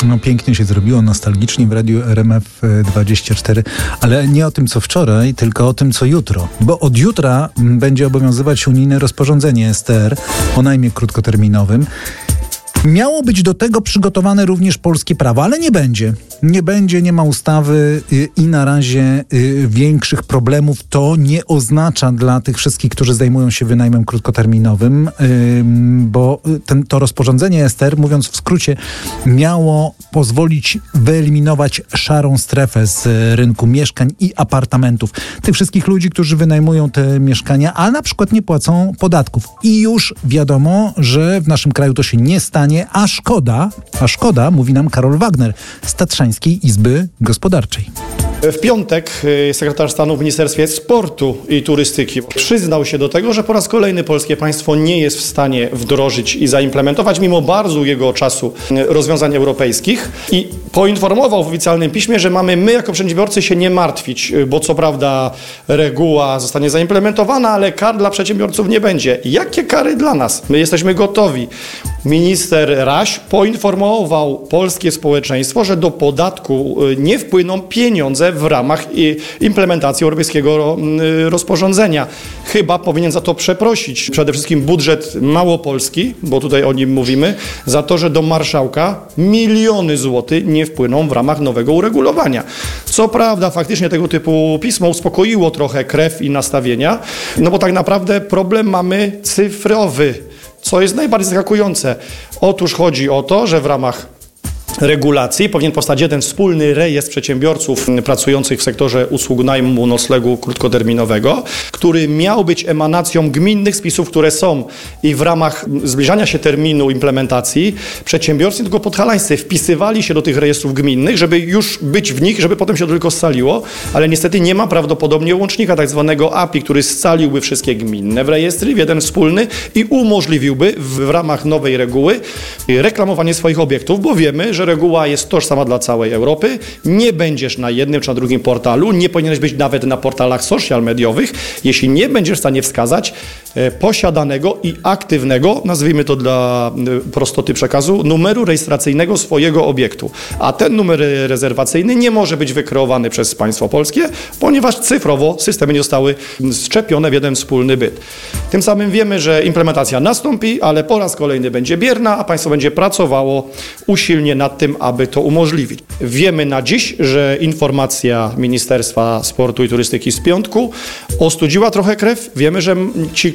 No pięknie się zrobiło, nostalgicznie w Radiu RMF24, ale nie o tym, co wczoraj, tylko o tym, co jutro. Bo od jutra będzie obowiązywać unijne rozporządzenie STR o najmie krótkoterminowym. Miało być do tego przygotowane również polskie prawo, ale nie będzie. Nie ma ustawy i na razie większych problemów to nie oznacza dla tych wszystkich, którzy zajmują się wynajmem krótkoterminowym, bo to rozporządzenie STR, mówiąc w skrócie, miało pozwolić wyeliminować szarą strefę z rynku mieszkań i apartamentów. Tych wszystkich ludzi, którzy wynajmują te mieszkania, a na przykład nie płacą podatków. I już wiadomo, że w naszym kraju to się nie stanie, a szkoda, mówi nam Karol Wagner z Tatrzańskiej Izby Gospodarczej. W piątek sekretarz stanu w Ministerstwie Sportu i Turystyki przyznał się do tego, że po raz kolejny polskie państwo nie jest w stanie wdrożyć i zaimplementować mimo bardzo długiego czasu rozwiązań europejskich i poinformował w oficjalnym piśmie, że mamy my jako przedsiębiorcy się nie martwić, bo co prawda reguła zostanie zaimplementowana, ale kar dla przedsiębiorców nie będzie. Jakie kary dla nas? My jesteśmy gotowi. Minister Raś poinformował polskie społeczeństwo, że do podatku nie wpłyną pieniądze w ramach implementacji europejskiego rozporządzenia. Chyba powinien za to przeprosić przede wszystkim budżet małopolski, bo tutaj o nim mówimy, za to, że do marszałka miliony złotych nie wpłyną w ramach nowego uregulowania. Co prawda faktycznie tego typu pismo uspokoiło trochę krew i nastawienia, no bo tak naprawdę problem mamy cyfrowy. Co jest najbardziej zaskakujące? Otóż chodzi o to, że w ramach regulacji powinien powstać jeden wspólny rejestr przedsiębiorców pracujących w sektorze usług najmu, noclegu krótkoterminowego, który miał być emanacją gminnych spisów, które są i w ramach zbliżania się terminu implementacji przedsiębiorcy tylko podhalańscy wpisywali się do tych rejestrów gminnych, żeby już być w nich, żeby potem się to tylko scaliło, ale niestety nie ma prawdopodobnie łącznika tak zwanego API, który scaliłby wszystkie gminne w rejestry w jeden wspólny i umożliwiłby w ramach nowej reguły reklamowanie swoich obiektów, bo wiemy, że reguła jest tożsama dla całej Europy. Nie będziesz na jednym czy na drugim portalu, nie powinieneś być nawet na portalach social mediowych, jeśli nie będziesz w stanie wskazać posiadanego i aktywnego, nazwijmy to dla prostoty przekazu, numeru rejestracyjnego swojego obiektu. A ten numer rezerwacyjny nie może być wykreowany przez państwo polskie, ponieważ cyfrowo systemy nie zostały szczepione w jeden wspólny byt. Tym samym wiemy, że implementacja nastąpi, ale po raz kolejny będzie bierna, a państwo będzie pracowało usilnie nad tym, aby to umożliwić. Wiemy na dziś, że informacja Ministerstwa Sportu i Turystyki z piątku ostudziła trochę krew. Wiemy, że ci,